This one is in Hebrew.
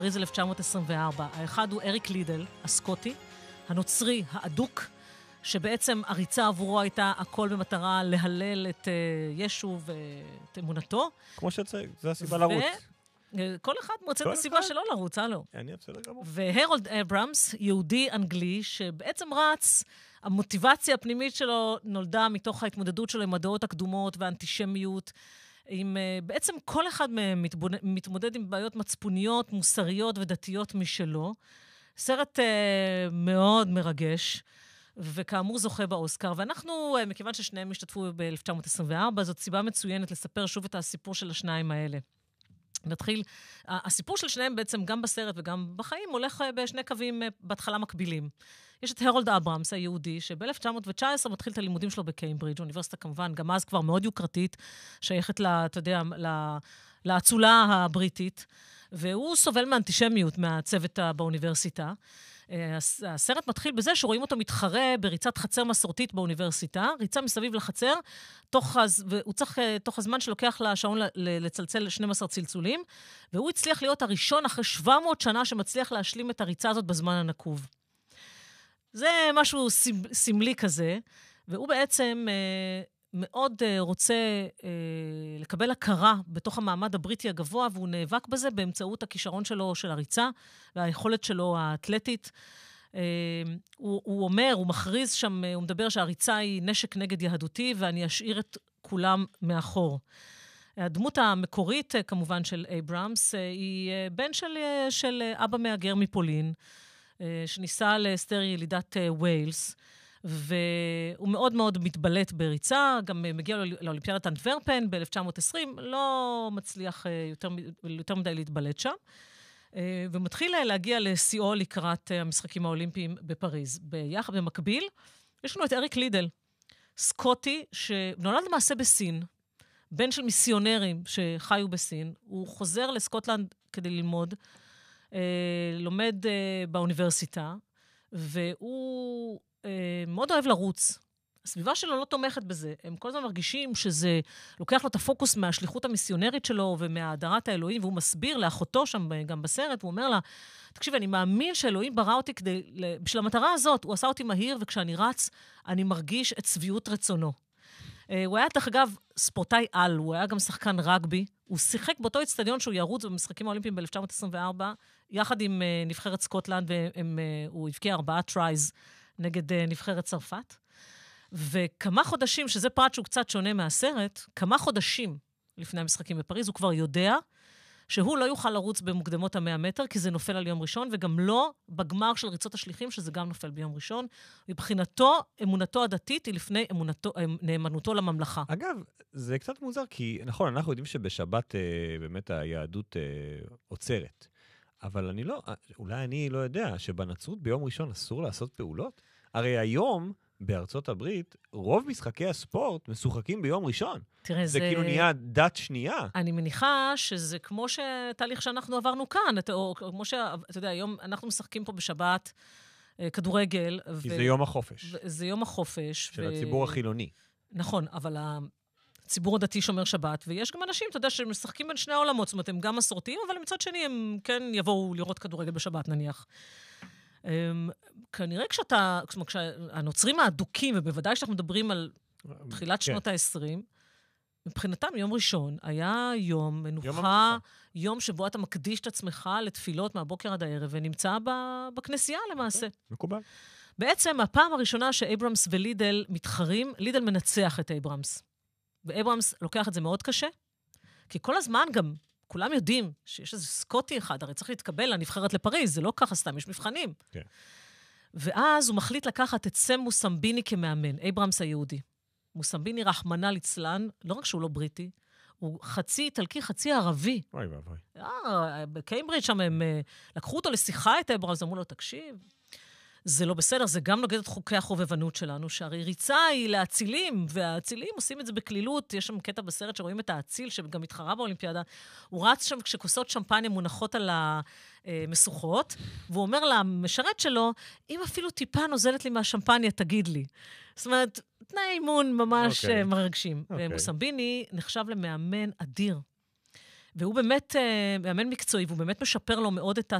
פריז 1924. האחד הוא אריק לידל, הסקוטי, הנוצרי, האדוק, שבעצם הריצה עבורו הייתה הכל במטרה להלל את ישו ואת אמונתו. כמו שצריך, זה הסיבה לרוץ. כל אחד מוצא את הסיבה שלו לרוץ, הלו. אני אפסדר גמור. והרולד אברמס, יהודי אנגלי, שבעצם רץ, המוטיבציה הפנימית שלו נולדה מתוך ההתמודדות שלו עם הדעות הקדומות והאנטישמיות, בעצם כל אחד מהם מתמודד עם בעיות מצפוניות, מוסריות ודתיות משלו. סרט מאוד מרגש, וכאמור זוכה באוסקר. ואנחנו, מכיוון ששניהם השתתפו ב-1924, זאת סיבה מצוינת לספר שוב את הסיפור של השניים האלה. נתחיל, הסיפור של שניהם בעצם גם בסרט וגם בחיים הולך בשני קווים בהתחלה מקבילים. יש את הרולד אברמס היהודי, שב-1919 מתחיל את הלימודים שלו בקיימברידג', אוניברסיטה כמובן, גם אז כבר מאוד יוקרתית, שייכת אתה יודע, לאצולה הבריטית, והוא סובל מאנטישמיות מהצוות באוניברסיטה. הסרט מתחיל בזה שרואים אותו מתחרה בריצת חצר מסורתית באוניברסיטה, ריצה מסביב לחצר, והוא צריך תוך הזמן שלוקח לשעון לצלצל 12 צלצולים, והוא הצליח להיות הראשון אחרי 700 שנה שמצליח להשלים את הריצה הזאת בזמן הנקוב. זה משהו סמלי כזה, והוא בעצם מאוד רוצה לקבל הכרה בתוך המעמד הבריטי הגבוה, והוא נאבק בזה באמצעות הכישרון שלו של הריצה, והיכולת שלו האתלטית. הוא אומר, הוא מכריז שם, הוא מדבר שהריצה היא נשק נגד יהדותי, ואני אשאיר את כולם מאחור. הדמות המקורית, כמובן, של אברמס, היא בן של אבא מהגר מפולין, שניסה לאסתר ילידת ווילס, והוא מאוד מאוד מתבלט בריצה, גם מגיע לאולימפיאדת אנטוורפן ב-1920, לא מצליח יותר מדי להתבלט שם, ומתחיל להגיע לשיאו לקראת המשחקים האולימפיים בפריז. ביחד במקביל, יש לנו את אריק לידל, סקוטי, שנולד למעשה בסין, בן של מיסיונרים שחיו בסין, הוא חוזר לסקוטלנד כדי ללמוד, לומד באוניברסיטה, והוא מאוד אוהב לרוץ. הסביבה שלו לא תומכת בזה. הם כל הזמן מרגישים שזה לוקח לו את הפוקוס מהשליחות המיסיונרית שלו ומהאדרת האלוהים, והוא מסביר לאחותו שם גם בסרט, הוא אומר לה, תקשיב, אני מאמין שאלוהים ברא אותי בשביל המטרה הזאת, הוא עשה אותי מהיר, וכשאני רץ, אני מרגיש את צביעות רצונו. הוא היה, דרך אגב, ספורטאי על, הוא היה גם שחקן רגבי, הוא שיחק באותו אצטדיון שהוא ירוץ במשחקים האולימפיים ב-1924, יחד עם נבחרת סקוטלנד, והוא הבקיע 4 טרייז נגד נבחרת צרפת. וכמה חודשים, שזה פרט שהוא קצת שונה מהסרט, כמה חודשים לפני המשחקים בפריז, הוא כבר יודע שהוא לא יוכל לרוץ במוקדמות 100 מטר, כי זה נופל על יום ראשון, וגם לא בגמר של ריצות השליחים, שזה גם נופל ביום ראשון. מבחינתו, אמונתו הדתית היא לפני נאמנותו לממלכה. אגב, זה קצת מוזר, כי נכון, אנחנו יודעים שבשבת באמת היהדות עוצרת. אבל אולי אני לא יודע שבנצרות ביום ראשון אסור לעשות פעולות? הרי היום בארצות הברית, רוב משחקי הספורט משוחקים ביום ראשון. תראה, זה כאילו נהיה דת שנייה. אני מניחה שזה כמו תהליך שאנחנו עברנו כאן, או כמו אתה יודע, היום אנחנו משחקים פה בשבת כדורגל. כי זה יום החופש. זה יום החופש. של הציבור החילוני. נכון, אבל הציבור הדתי שומר שבת, ויש גם אנשים, אתה יודע, שמשחקים בין שני העולמות, זאת אומרת, הם גם מסורתיים, אבל מצד שני הם כן יבואו לראות כדורגל בשבת, נניח. כנראה כשהנוצרים האדוקים, ובוודאי שאנחנו מדברים על תחילת שנות ה-20, מבחינתם יום ראשון היה יום מנוחה, יום שבו אתה מקדיש את עצמך לתפילות מהבוקר עד הערב, ונמצא בכנסייה למעשה. מקובל. בעצם הפעם הראשונה שאברמס ולידל מתחרים, לידל מנצח את אברמס. ואברמס לוקח את זה מאוד קשה, כי כל הזמן גם כולם יודעים שיש איזה סקוטי אחד, הרי צריך להתקבל לנבחרת לפריז, זה לא ככה סתם, יש מבחנים. כן. ואז הוא מחליט לקחת את סם מוסמביני כמאמן, אברמס היהודי. מוסמביני רחמנא ליצלן, לא רק שהוא לא בריטי, הוא חצי איטלקי, חצי ערבי. וואי וואי. בקיימברידג' שם הם לקחו אותו לשיחה את אברמס, אמרו לו, תקשיב, זה לא בסדר, זה גם נוגד את חוקי החובבנות שלנו, שהרי ריצה היא להצילים, והאצילים עושים את זה בכלילות, יש שם קטע בסרט שרואים את האציל, שגם מתחרה באולימפיאדה, הוא רץ שם כשכוסות שמפניה מונחות על המשוכות, והוא אומר למשרת שלו, אם אפילו טיפה נוזלת לי מהשמפניה, תגיד לי. זאת אומרת, תנאי אימון ממש מרגשים. ומוסמביני נחשב למאמן אדיר. והוא באמת מאמן מקצועי, והוא באמת משפר לו מאוד את